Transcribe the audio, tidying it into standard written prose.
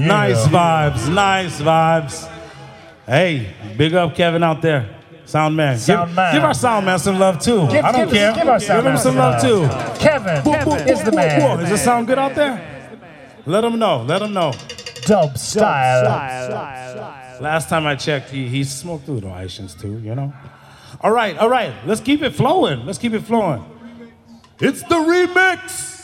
Nice vibes, nice vibes. Hey, big up Kevin out there. Sound man. Give our sound man some love too. I don't care. Give our sound Give him some love too. Kevin is the man. Does it sound good out there? Let him know. Let him know. Dub style. Last time I checked, he smoked through the Haitians too, you know? All right. Let's keep it flowing. It's the remix.